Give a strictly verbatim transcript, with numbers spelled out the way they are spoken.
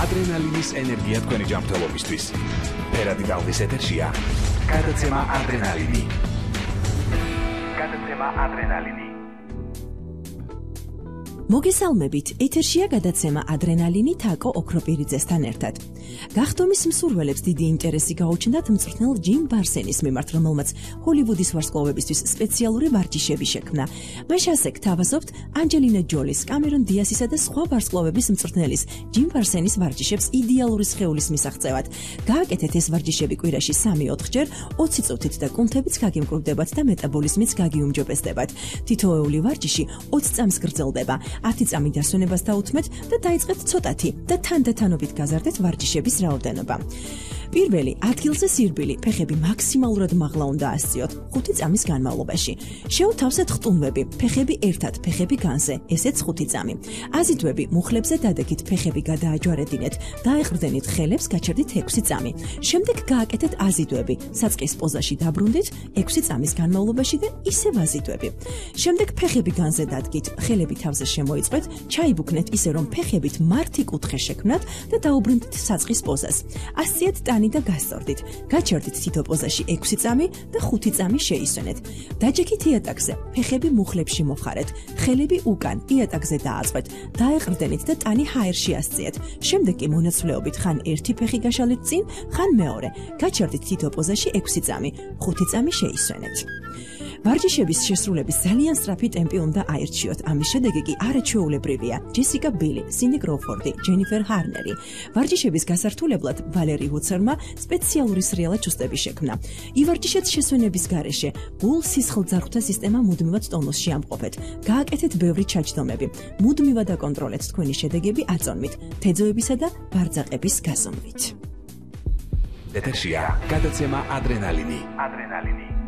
ადრენალინის ენერგია თქვენი ჯანმრთელობისთვის. ფერადი ტალღის ეთერშია გადაცემა ადრენალინი. გადაცემა ადრენალინი. მოგესალმებით, ეთერშია გადაცემა ადრენალინი თაკო ოქროპირიძესთან ერთად. გახდომის მსურველებს დიდი ინტერესი გაუჩნდათ მწვრთნელ ჯიმ ბარსენის მიმართ, რომელმაც ჰოლივუდის ვარსკვლავებისთვის სპეციალური ვარჯიშები შექმნა. მას ასეთ თავაზობთ ანჯელინა ჯოლის, კამერონ დიასისა და სხვა ვარსკვლავების მწვრთნელის ჯიმ ბარსენის ვარჯიშებს იდეალური სხეულის მისაღწევად. გააკეთეთ ეს ვარჯიშები კვირაში სამი-ოთხჯერ, ოცი წუთით და კუნთებიც გაგიმკვრივდებათ და მეტაბოლიზმიც გაგიუმჯობესდებათ. თითოეული ვარჯიში ოცი წამს გრძელდება. ათი წამი დასვენებას დაუთმეთ და დაიწყეთ ცოტათი და თანდათანობით გაზარდეთ ვარჯიშების რაოდენობა. პირველი, ადგილზე სირბილი, ფეხები მაქსიმალურად მაღლა უნდა ასწიოთ ხუთი წამის განმავლობაში. შეუთავსეთ ხტუნვები, ფეხები ერთად, ფეხები განზე, ესეც ხუთი წამი. აზიდვები, მუხლებზე დადექით, ფეხები გადააჯვარედინეთ, დაეყრდენით ხელებს, გაჩერდით ექვსი წამი. შემდეგ გააკეთეთ აზიდვები, საწყის პოზაში დაბრუნდით ექვსი წამის განმავლობაში და ისევ აზიდვები. შემდეგ ფეხები განზე დადგით, ხელები თავზე შემოიწყეთ, ჩაიბუქნეთ ისე რომ ფეხებით მართი კუთხე შექმნათ და დაუბრუნდით საწყის პოზას. ასწიეთ ტანი და გასწორდით. გაჩერდით თითო პოზაში ექვსი წამი და ხუთი წამი შეისვენეთ. დაჯექით იატაკზე, ფეხები მუხლებში მოხარეთ, ხელები უკან იატაკზე დააწყვეთ, დაეყრდენით და ტანი ჰაერში ასწიეთ. შემდეგ კი მონაცვლეობით ხან ერთი ფეხი გაშალეთ წინ, ხან მეორე. გაჩერდით თითო პოზაში ექვსი წამი, ხუთი წამი შეისვენეთ. ვარჯიშების შესრულების ძალიან სწრაფი ტემპი უნდა აირჩიოთ. ამის შედეგი კი არაჩვეულებრივია. ჯესიკა ბილი, სინდი კროუფორდი, ჯენიფერ ჰარნერი. ვარჯიშების გასართულებლად ვალერი უცერმა სპეციალური სრიალა ჩუსტები შექმნა. ივარჯიშეთ შესვენების გარეშე, გულ-სისხლძარღვთა სისტემა მუდმივად ტონუსში ამყოფეთ. გააკეთეთ ბევრი ჩაჯდომები. მუდმივად აკონტროლეთ თქვენი შედეგები აწონვით, თეძოებისა და ბარძაყების გაზომვით. ეთერშია გადაცემა ადრენალინი. ადრენალინი.